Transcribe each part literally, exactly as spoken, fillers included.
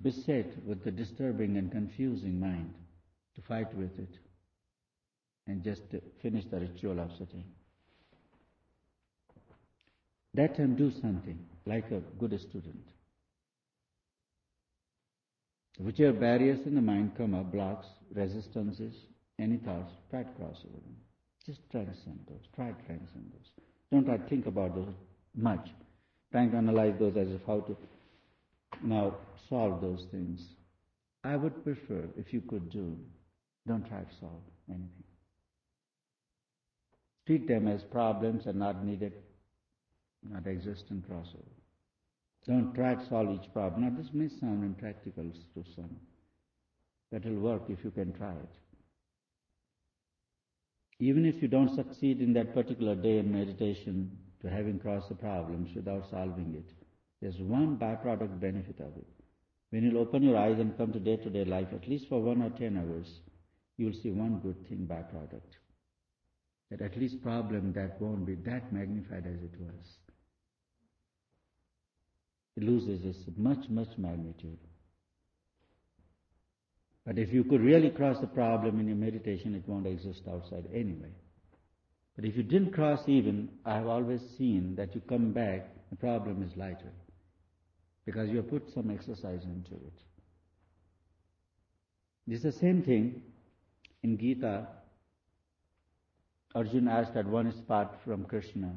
beset with the disturbing and confusing mind, to fight with it and just to finish the ritual of sitting. That time do something, like a good student. Whichever barriers in the mind come up, blocks, resistances, any thoughts, try to cross over them. Just transcend those, try to transcend those. Don't try to think about those much, trying to analyze those as if how to now solve those things. I would prefer, if you could do, don't try to solve anything. Treat them as problems and not needed, not existent crossover. Don't try to solve each problem. Now this may sound impractical to some, but it'll work if you can try it. Even if you don't succeed in that particular day in meditation to having crossed the problems without solving it, there's one byproduct benefit of it. When you'll open your eyes and come to day-to-day life, at least for one or ten hours, you'll see one good thing byproduct. That at least problem that won't be that magnified as it was. It loses its much, much magnitude. But if you could really cross the problem in your meditation, it won't exist outside anyway. But if you didn't cross even, I have always seen that you come back, the problem is lighter. Because you have put some exercise into it. This is the same thing in Gita. Arjuna asked at one spot from Krishna.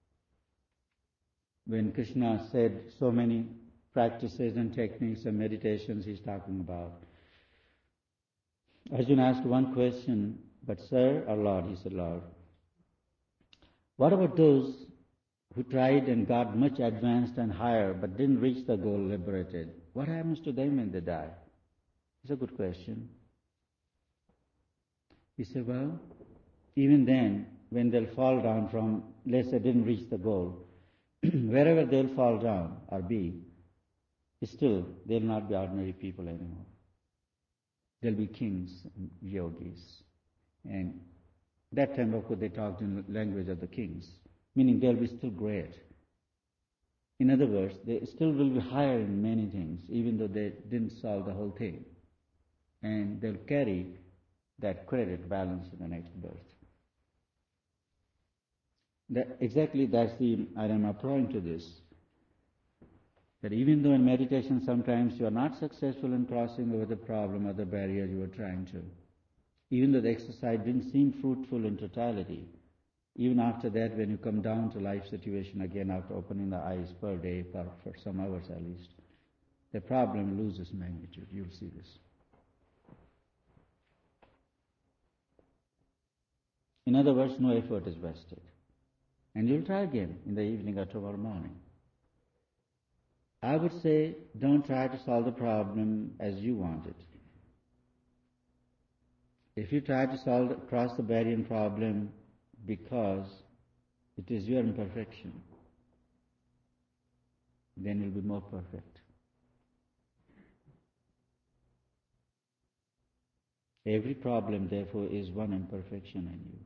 When Krishna said so many practices and techniques and meditations he's talking about, Arjuna asked one question, but sir or Lord? He said, Lord. What about those who tried and got much advanced and higher but didn't reach the goal liberated? What happens to them when they die? It's a good question. He said, well, even then, when they'll fall down from, let's say, didn't reach the goal, wherever they'll fall down or be, still, they'll not be ordinary people anymore. They'll be kings and yogis. And that time, of course, they talked in the language of the kings, meaning they'll be still great. In other words, they still will be higher in many things, even though they didn't solve the whole thing. And they'll carry that credit balance in the next birth. That, exactly that's the, I am applying to this. That even though in meditation sometimes you are not successful in crossing over the problem or the barrier you were trying to, even though the exercise didn't seem fruitful in totality, even after that when you come down to life situation again after opening the eyes per day, for, for some hours at least, the problem loses magnitude. You'll see this. In other words, no effort is wasted. And you'll try again in the evening or tomorrow morning. I would say, don't try to solve the problem as you want it. If you try to solve, cross the barrier and problem because it is your imperfection, then you'll be more perfect. Every problem, therefore, is one imperfection in you.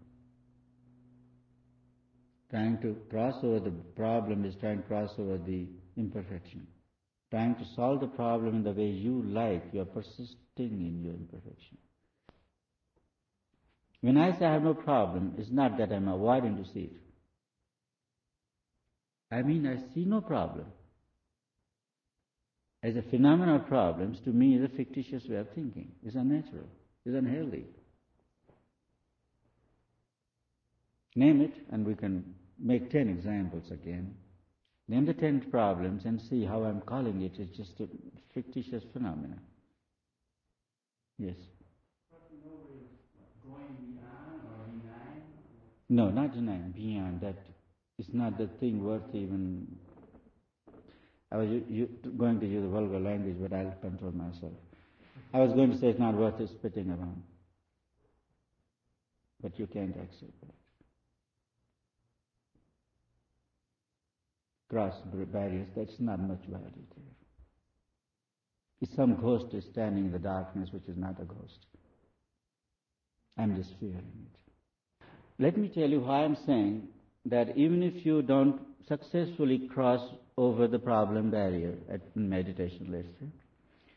Trying to cross over the problem is trying to cross over the imperfection. Trying to solve the problem in the way you like, you are persisting in your imperfection. When I say I have no problem, it's not that I'm avoiding to see it. I mean, I see no problem. As a phenomenon of problems, to me, is a fictitious way of thinking. It's unnatural. It's unhealthy. Name it, and we can make ten examples again. Name the ten problems and see how I'm calling it. It's just a fictitious phenomenon. Yes? Going beyond or denying? No, not denying, beyond. That is not the thing worth even. I was u- u- going to use the vulgar language, but I'll control myself. I was going to say it's not worth spitting around. But you can't accept that. Cross barriers, that's not much value there. It's some ghost is standing in the darkness, which is not a ghost. I'm just fearing it. Let me tell you why I'm saying that even if you don't successfully cross over the problem barrier at meditation, let's say,